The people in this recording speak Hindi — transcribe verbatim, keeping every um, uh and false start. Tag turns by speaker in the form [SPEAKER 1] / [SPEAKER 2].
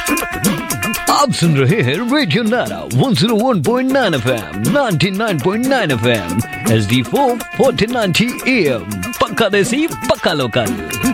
[SPEAKER 1] आप सुन रहे हैं रेडियो नारा one oh one point nine F M, ninety-nine point nine F M, H D four, fourteen ninety A M, पक्का देसी पक्का लोकल।